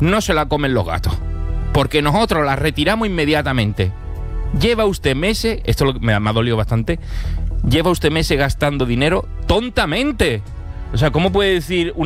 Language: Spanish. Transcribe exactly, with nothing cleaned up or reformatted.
no se la comen los gatos, porque nosotros la retiramos inmediatamente. Lleva usted meses, esto lo, me, me ha dolido bastante, lleva usted meses gastando dinero tontamente. O sea, ¿cómo puede decir una